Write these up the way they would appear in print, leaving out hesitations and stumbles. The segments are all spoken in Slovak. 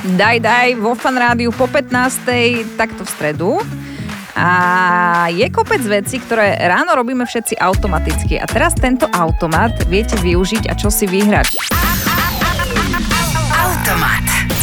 Daj vo Fan Rádiu po 15. takto v stredu. A je kopec vecí, ktoré ráno robíme všetci automaticky. A teraz tento automat viete využiť a čo si vyhrať. Automat.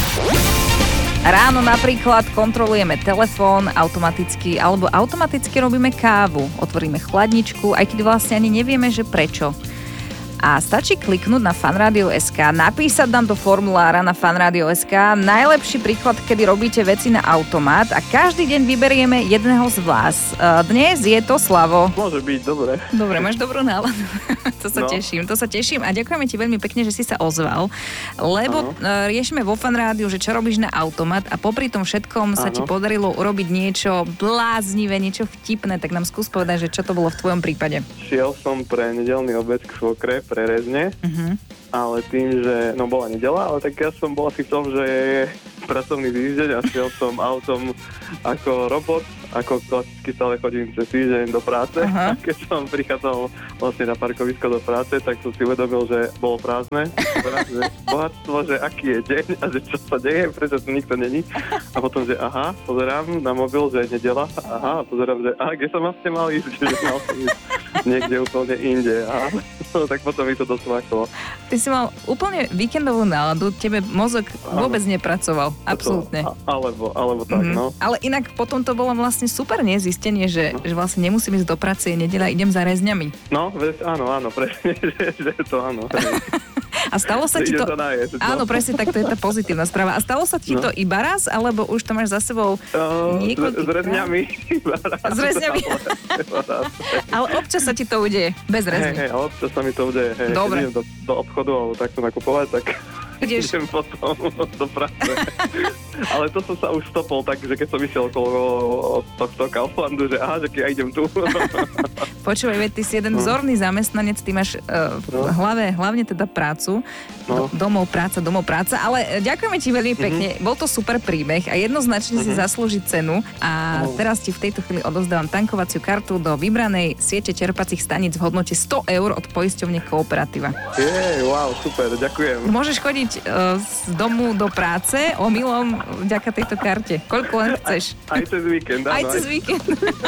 Ráno napríklad kontrolujeme telefón automaticky, alebo automaticky robíme kávu. Otvoríme chladničku, aj keď vlastne ani nevieme, že prečo. A stačí kliknúť na fanradio.sk, napísať nám do formulára na fanradio.sk najlepší príklad, kedy robíte veci na automat a každý deň vyberieme jedného z vás. Dnes je to Slavo. Môže byť, dobre. Dobre, máš dobrú náladu. To sa teším a ďakujeme ti veľmi pekne, že si sa ozval, lebo riešime vo Fan Rádiu, že čo robíš na automat a popri tom všetkom sa ti podarilo urobiť niečo bláznivé, niečo vtipné, tak nám skús povedať, že čo to bolo v tvojom prípade. Šiel som pre nedeľný obed k svokre, pre rezne, ale tým, že bola nedeľa, ale tak ja som bol asi v tom, že je pracovný týždeň a šiel som autom ako robot, ako klasicky stále chodím cez týždeň do práce. A keď som prichádzal vlastne na parkovisko do práce, tak som si uvedomil, že bolo prázdne. Že bohatstvo, že aký je deň a že čo sa deje, prečo tu nikto není. A potom, že pozerám na mobil, že je nedeľa. A pozerám, že kde som vlastne mal ísť, že mal som ísť niekde úplne inde. Tak potom mi to dosmáklo. Ty si mal úplne víkendovú náladu, tebe mozog vôbec nepracoval. Absolútne. Alebo tak, Ale inak potom to bolo vlastne super nezistenie, že vlastne nemusím ísť do práce, je nedeľa, idem za rezňami. Áno, presne, že to áno. A stalo sa ti to... Áno, presne, tak to je tá pozitívna správa. A stalo sa ti to iba raz, alebo už to máš za sebou niekoľkých... S rezňami. S rezňami. Ale občas sa ti to udeje, bez rezní. Hej, občas sa mi to udeje. Dobre. Keď idem do obchodu alebo takto nakupovať, tak... Idem potom do práce. Ale to som sa už stopol tak, že keď som išiel okolo tohto Kauflandu, že že keď ja idem tu. Počúvaj, veď ty si jeden vzorný zamestnanec, ty máš v hlave hlavne teda prácu, domov práca, ale ďakujeme ti veľmi pekne, bol to super príbeh a jednoznačne si zaslúži cenu a teraz ti v tejto chvíli odovzdávam tankovaciu kartu do vybranej siete čerpacích staníc v hodnote 100 eur od poisťovne Kooperativa. Wow, super, ďakujem. Môžeš chodiť z domu do práce omylom vďaka tejto karte. Koľko len chceš. Aj cez víkend. Aj cez víkend.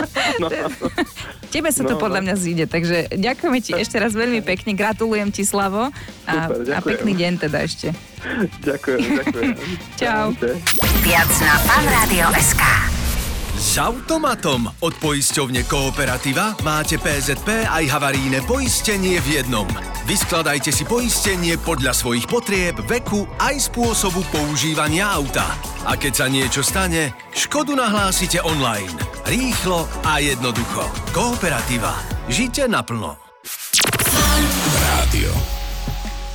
Tebe sa to podľa mňa zíde, takže ďakujeme ti ešte raz veľmi pekne, gratulujem ti, Slavo, a pekný deň teda ešte. Ďakujem. Čau. Viac na fanradio.sk. S automatom od poisťovne Kooperativa máte PZP aj havarijné poistenie v jednom. Vyskladajte si poistenie podľa svojich potrieb, veku aj spôsobu používania auta. A keď sa niečo stane, škodu nahlásite online. Rýchlo a jednoducho. Kooperativa. Žite naplno. Rádio.